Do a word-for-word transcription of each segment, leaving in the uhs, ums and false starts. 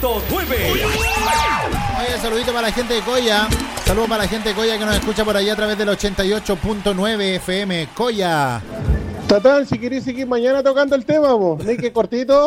punto nueve. Oye, saludito para la gente de Coya. Saludos para la gente de Coya que nos escucha por allá a través del ochenta y ocho punto nueve F M. Coya. Tatán, si querés seguir mañana tocando el tema, vos. ¿Ves que cortito?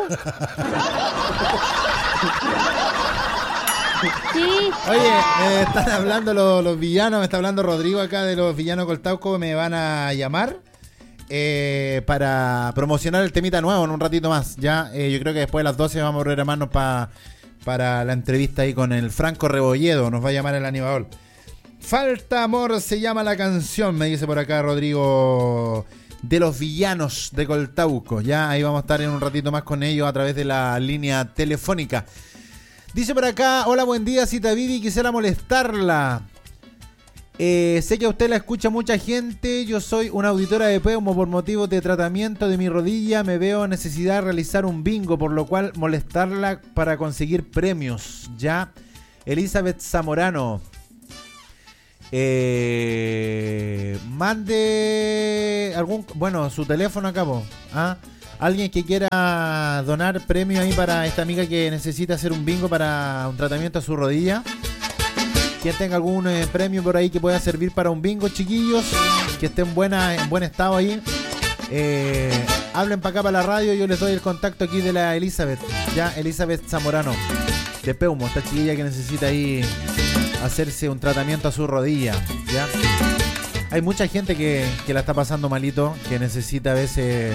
Sí. Oye, me están hablando los, los villanos, me está hablando Rodrigo acá de los villanos Coltauco, me van a llamar eh, para promocionar el temita nuevo en un ratito más. Ya, eh, yo creo que después de las doce vamos a programarnos pa, para la entrevista ahí con el Franco Rebolledo, nos va a llamar el animador. Falta amor se llama la canción, me dice por acá Rodrigo, de los villanos de Coltauco. Ya, ahí vamos a estar en un ratito más con ellos a través de la línea telefónica. Dice por acá, hola, buen día, Cita Vivi, quisiera molestarla. Eh, sé que a usted la escucha mucha gente, yo soy una auditora de Peumo por motivos de tratamiento de mi rodilla, me veo necesidad de realizar un bingo, por lo cual molestarla para conseguir premios. Ya, Elizabeth Zamorano. Eh, mande algún, bueno, su teléfono acá, po. ¿Ah? Alguien que quiera donar premio ahí para esta amiga que necesita hacer un bingo para un tratamiento a su rodilla. Quien tenga algún eh, premio por ahí que pueda servir para un bingo, chiquillos, que esté en, buena, en buen estado ahí. Eh, hablen para acá para la radio, yo les doy el contacto aquí de la Elizabeth. Ya, Elizabeth Zamorano, de Peumo, esta chiquilla que necesita ahí hacerse un tratamiento a su rodilla. Ya. Hay mucha gente que, que la está pasando malito, que necesita a veces...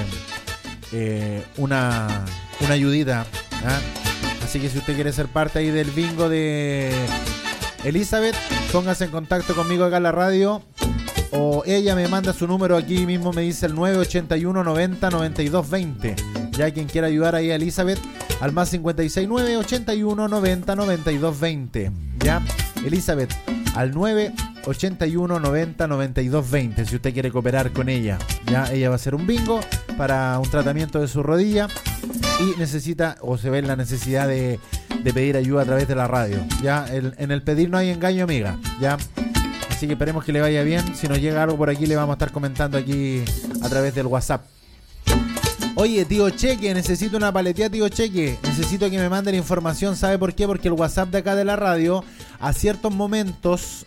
Eh, una, una ayudita, ¿eh? Así que si usted quiere ser parte ahí del bingo de Elizabeth, póngase en contacto conmigo acá en la radio, o ella me manda su número aquí mismo, me dice el nueve ochenta y uno noventa noventa y dos veinte. Ya quien quiera ayudar ahí a Elizabeth, al más cincuenta y seis nueve ochenta y uno noventa noventa y dos veinte. Ya, Elizabeth, al nueve ochenta y uno noventa noventa y dos veinte, si usted quiere cooperar con ella. Ya, ella va a hacer un bingo para un tratamiento de su rodilla y necesita, o se ve en la necesidad de, de pedir ayuda a través de la radio. Ya, el, en el pedir no hay engaño, amiga. Ya, así que esperemos que le vaya bien. Si nos llega algo por aquí, le vamos a estar comentando aquí a través del WhatsApp. Oye, tío Cheque, necesito una paletía, tío Cheque. Necesito que me mande la información. ¿Sabe por qué? Porque el WhatsApp de acá de la radio, a ciertos momentos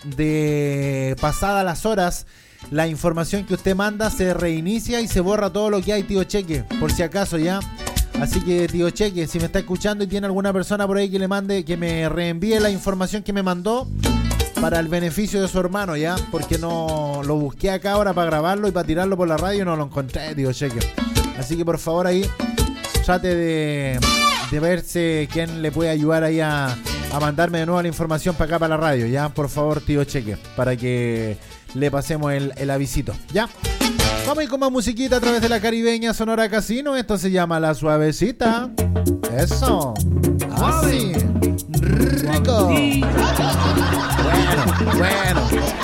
de pasadas las horas, la información que usted manda se reinicia y se borra todo lo que hay, tío Cheque, por si acaso, ya. Así que, tío Cheque, si me está escuchando y tiene alguna persona por ahí que le mande, que me reenvíe la información que me mandó para el beneficio de su hermano, ya. Porque no lo busqué acá ahora para grabarlo y para tirarlo por la radio y no lo encontré, tío Cheque. Así que por favor ahí trate de, de verse quién le puede ayudar ahí a, a mandarme de nuevo la información para acá para la radio, ya, por favor, tío Cheque, para que le pasemos el, el avisito, ya. Vamos a ir con más musiquita a través de la caribeña Sonora Casino. Esto se llama La Suavecita. Eso, así, rico. Bueno, bueno.